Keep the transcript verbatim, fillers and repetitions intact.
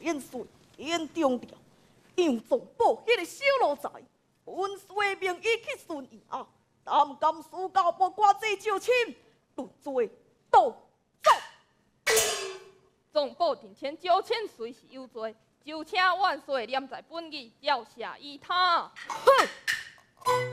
千岁天中调，杨总保迄个小奴才，本岁名已去顺意啊，但甘苏教部挂这招亲，论罪倒走。 总保定前招亲虽是有罪，就请万岁念在本义，要下依他。 哼！